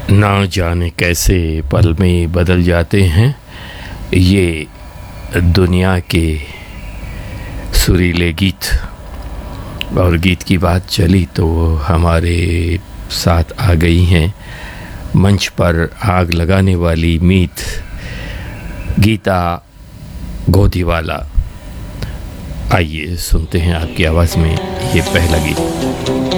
ना जाने कैसे पल में बदल जाते हैं ये दुनिया के सुरीले गीत। और गीत की बात चली तो हमारे साथ आ गई हैं मंच पर आग लगाने वाली मीत गीता गोदीवाला। आइए सुनते हैं आपकी आवाज़ में ये पहला गीत।